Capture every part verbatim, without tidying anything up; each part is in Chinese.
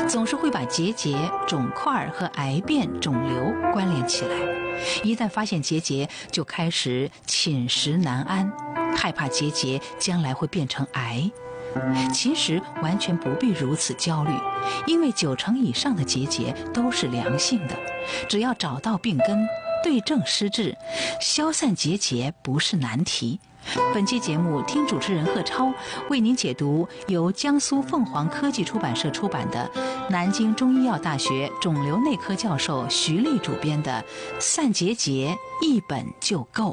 总是会把结节、肿块和癌变、肿瘤关联起来。一旦发现结节，就开始寝食难安，害怕结节将来会变成癌。其实完全不必如此焦虑，因为九成以上的结节都是良性的，只要找到病根，对症施治，消散结节不是难题。本期节目听主持人贺超为您解读由江苏凤凰科技出版社出版的南京中医药大学肿瘤内科教授徐丽主编的《散结节一本就够》。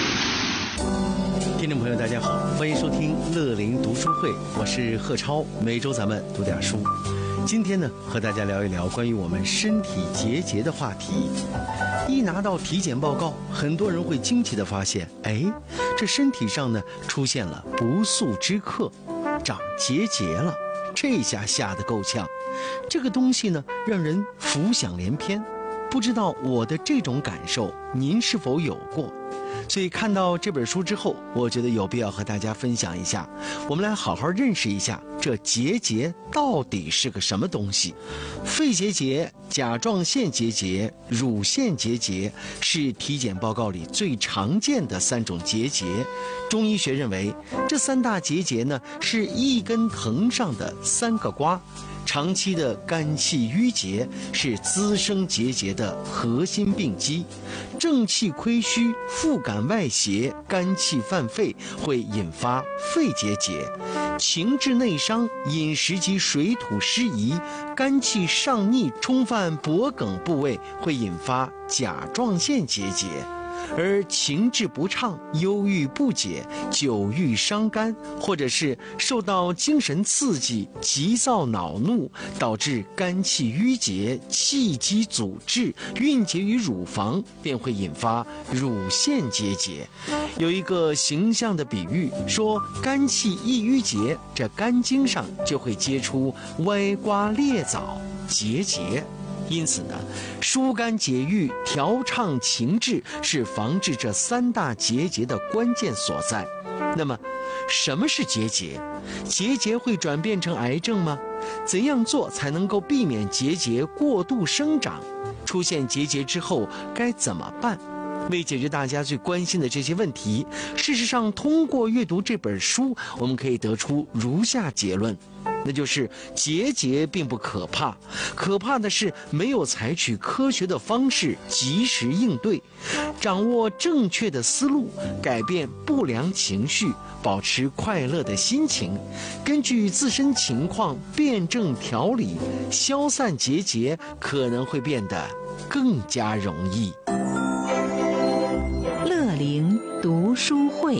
听众朋友大家好，欢迎收听乐龄读书会，我是贺超，每周咱们读点书。今天呢，和大家聊一聊关于我们身体结节的话题。一拿到体检报告，很多人会惊奇地发现，哎，这身体上呢出现了不速之客，长结节了。这下吓得够呛，这个东西呢让人浮想联翩。不知道我的这种感受您是否有过？所以看到这本书之后，我觉得有必要和大家分享一下，我们来好好认识一下这结节到底是个什么东西。肺结节、甲状腺结节、乳腺结节是体检报告里最常见的三种结节。中医学认为，这三大结节呢是一根藤上的三个瓜。长期的肝气郁结是滋生结节的核心病机，正气亏虚、腹感外邪、肝气犯肺会引发肺结节；情志内伤、饮食及水土失宜、肝气上逆冲犯脖梗部位会引发甲状腺结节。而情志不畅、忧郁不解、久郁伤肝，或者是受到精神刺激、急躁恼怒，导致肝气郁结、气机阻滞，蕴结于乳房，便会引发乳腺结节。有一个形象的比喻说，肝气一郁结，这肝经上就会结出歪瓜裂枣，结节。因此呢，疏肝解郁、调畅情志是防治这三大结节的关键所在。那么，什么是结节？结节会转变成癌症吗？怎样做才能够避免结节过度生长？出现结节之后该怎么办？为解决大家最关心的这些问题，事实上，通过阅读这本书，我们可以得出如下结论，那就是结节并不可怕，可怕的是没有采取科学的方式及时应对。掌握正确的思路，改变不良情绪，保持快乐的心情，根据自身情况辩证调理，消散结节可能会变得更加容易。 乐龄读书会。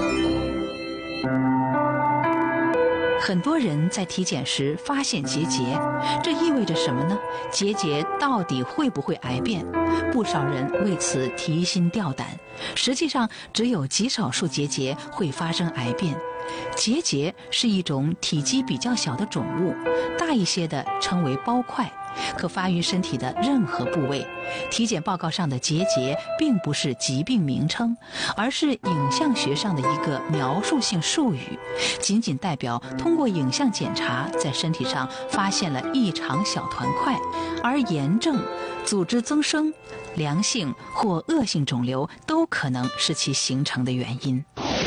很多人在体检时发现结节，这意味着什么呢？结节到底会不会癌变？不少人为此提心吊胆。实际上，只有极少数结节会发生癌变。结节是一种体积比较小的肿物，大一些的称为包块，可发于身体的任何部位。体检报告上的结节并不是疾病名称，而是影像学上的一个描述性术语，仅仅代表通过影像检查在身体上发现了异常小团块，而炎症、组织增生、良性或恶性肿瘤都可能是其形成的原因。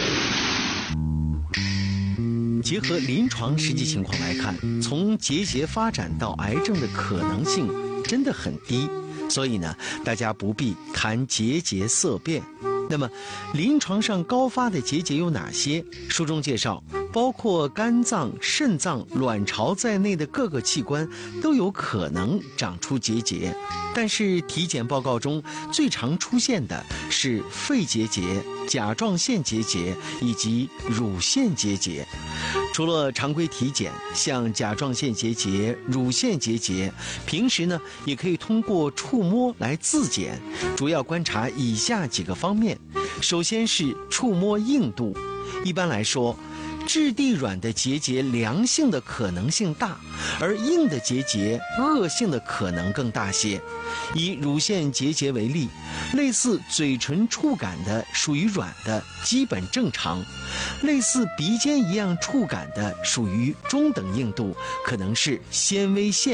结合临床实际情况来看，从结节发展到癌症的可能性真的很低，所以呢，大家不必谈结节色变。那么，临床上高发的结节有哪些？书中介绍，包括肝脏、肾脏、卵巢在内的各个器官都有可能长出结节，但是体检报告中最常出现的是肺结节、甲状腺结节以及乳腺结节。除了常规体检，像甲状腺结节、乳腺结节，平时呢也可以通过触摸来自检，主要观察以下几个方面。首先是触摸硬度，一般来说，质地软的结节良性的可能性大，而硬的结节恶性的可能更大些。以乳腺结节为例，类似嘴唇触感的属于软的，基本正常；类似鼻尖一样触感的属于中等硬度，可能是纤维腺